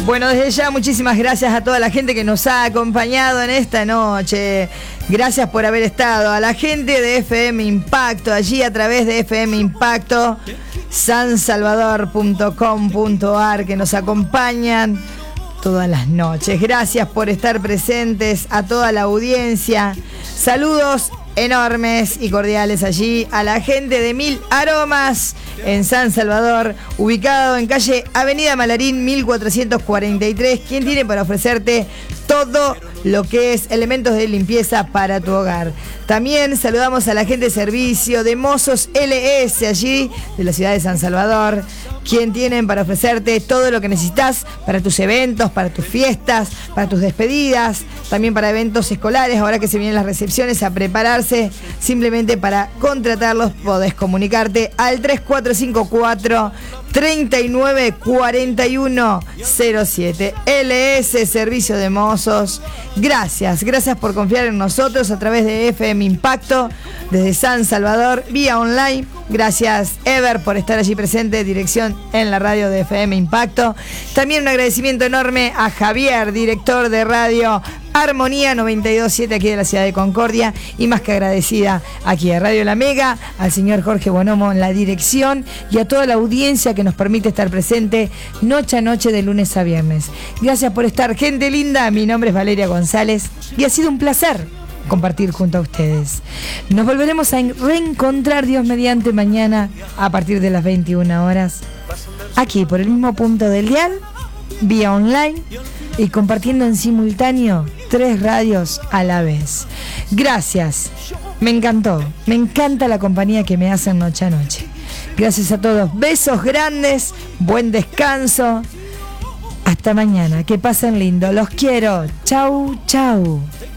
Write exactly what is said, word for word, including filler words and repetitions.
Bueno, desde ya muchísimas gracias a toda la gente que nos ha acompañado en esta noche. Gracias por haber estado. A la gente de F M Impacto, allí a través de F M Impacto, san salvador punto com punto a r, que nos acompañan todas las noches. Gracias por estar presentes, a toda la audiencia. Saludos enormes y cordiales allí a la gente de Mil Aromas en San Salvador, ubicado en calle Avenida Malarín mil cuatrocientos cuarenta y tres, quien tiene para ofrecerte todo lo que es elementos de limpieza para tu hogar. También saludamos a la gente de servicio de Mozos L S allí de la ciudad de San Salvador, quien tienen para ofrecerte todo lo que necesitas para tus eventos, para tus fiestas, para tus despedidas, también para eventos escolares. Ahora que se vienen las recepciones, a prepararse. Simplemente para contratarlos podés comunicarte al tres cuatro cinco cuatro, tres nueve cuatro uno cero siete. L S Servicio de Mozos. Gracias, gracias por confiar en nosotros a través de F M Impacto desde San Salvador, vía online. Gracias, Ever, por estar allí presente, dirección en la radio de F M Impacto. También un agradecimiento enorme a Javier, director de radio Armonía noventa y dos punto siete aquí de la ciudad de Concordia, y más que agradecida aquí a Radio La Mega, al señor Jorge Bonomo en la dirección y a toda la audiencia que nos permite estar presente noche a noche de lunes a viernes. Gracias por estar, gente linda. Mi nombre es Valeria González y ha sido un placer compartir junto a ustedes. Nos volveremos a reencontrar, Dios mediante, mañana a partir de las veintiuna horas, aquí por el mismo punto del dial, vía online y compartiendo en simultáneo tres radios a la vez. Gracias, me encantó, me encanta la compañía que me hacen noche a noche. Gracias a todos, besos grandes, buen descanso, hasta mañana, que pasen lindo, los quiero, chau, chau.